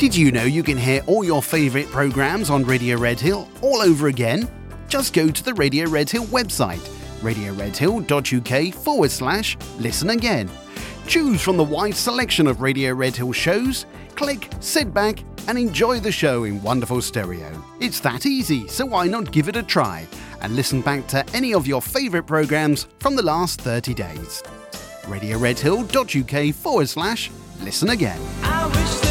Did you know you can hear all your favourite programmes on Radio Red Hill all over again? Just go to the Radio Red Hill website, radioredhill.uk/listen again. Choose from the wide selection of Radio Red Hill shows, click, sit back and enjoy the show in wonderful stereo. It's that easy, so why not give it a try and listen back to any of your favourite programmes from the last 30 days. radioredhill.uk/listen again.